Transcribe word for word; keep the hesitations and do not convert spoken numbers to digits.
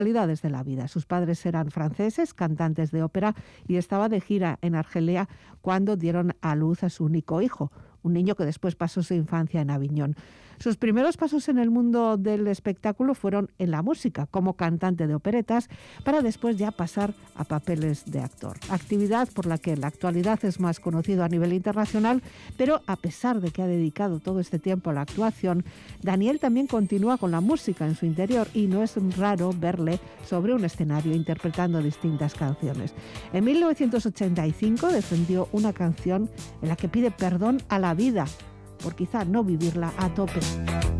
de la vida. Sus padres eran franceses, cantantes de ópera, y estaba de gira en Argelia cuando dieron a luz a su único hijo, un niño que después pasó su infancia en Aviñón. Sus primeros pasos en el mundo del espectáculo fueron en la música, como cantante de operetas, para después ya pasar a papeles de actor. Actividad por la que en la actualidad es más conocido a nivel internacional, pero a pesar de que ha dedicado todo este tiempo a la actuación, Daniel también continúa con la música en su interior y no es raro verle sobre un escenario interpretando distintas canciones. En mil novecientos ochenta y cinco defendió una canción en la que pide perdón a la vida por quizá no vivirla a tope.